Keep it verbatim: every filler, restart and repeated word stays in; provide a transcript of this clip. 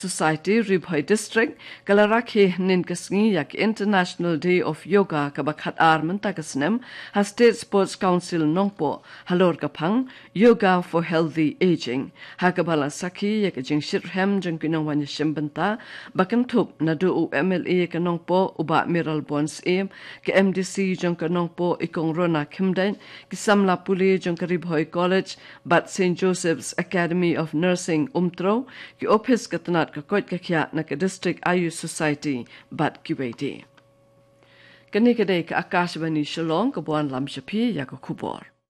Society Ribhoi District Galaraki Ninkasngi yak International Day of Yoga kabakhat arman takasnem has State Sports Council Nongpo halor kapang Yoga for Healthy Aging hakabala saki yak jing shirhem jing kinong wanya shimbanta bakan thup nadu u M L A kanongpo uba miral bonds em ke M D C jing kanongpo ikong rona kimdain ki samla puli jing Ribhoi College bat Saint Joseph's Academy of Nursing umtro ki office katnat kakot kakya na ka District Ayu Society bat kiwede. Kani kadai ka Akashvani Shillong kabuan lam shapi ya ka kubor.